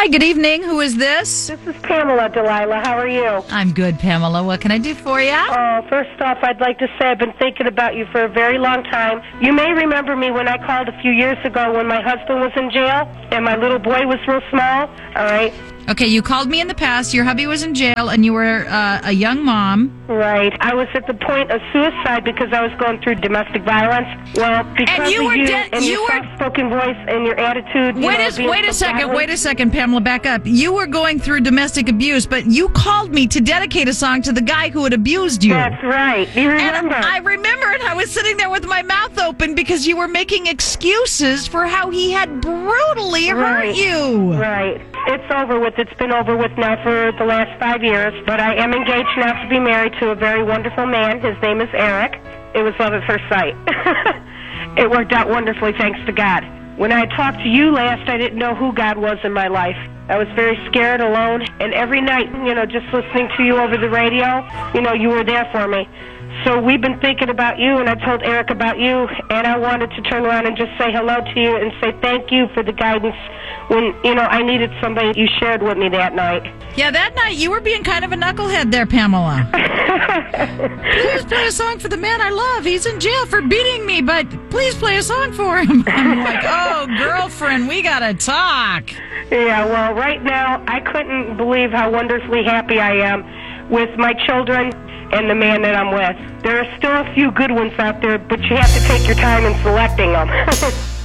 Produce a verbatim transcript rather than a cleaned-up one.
Hi, good evening. Who is this? This is Pamela, Delilah. How are you? I'm good, Pamela. What can I do for you? Oh, first off, I'd like to say I've been thinking about you for a very long time. You may remember me when I called a few years ago when my husband was in jail and my little boy was real small. All right. Okay, you called me in the past. Your hubby was in jail, and you were uh, a young mom. Right. I was at the point of suicide because I was going through domestic violence. Well, because And you of were you de- and you your were- soft-spoken voice and your attitude. You Wait know, a, being wait a so second, godly. wait a second, Pamela, back up. You were going through domestic abuse, but you called me to dedicate a song to the guy who had abused you. That's right. You remember? And I remember it. I was sitting there with my mouth open because you were making excuses for how he had brutally Right. hurt you. Right. It's over with. It's been over with now for the last five years. But I am engaged now to be married to a very wonderful man. His name is Eric. It was love at first sight. It worked out wonderfully, thanks to God. When I talked to you last, I didn't know who God was in my life. I was very scared, alone, and every night, you know, just listening to you over the radio, you know, you were there for me. So we've been thinking about you, and I told Eric about you, and I wanted to turn around and just say hello to you and say thank you for the guidance when, you know, I needed somebody you shared with me that night. Yeah, that night you were being kind of a knucklehead there, Pamela. Please play a song for the man I love. He's in jail for beating me, but please play a song for him. I'm like, oh, girlfriend, we gotta talk. Yeah, well, right now, I couldn't believe how wonderfully happy I am with my children and the man that I'm with. There are still a few good ones out there, but you have to take your time in selecting them.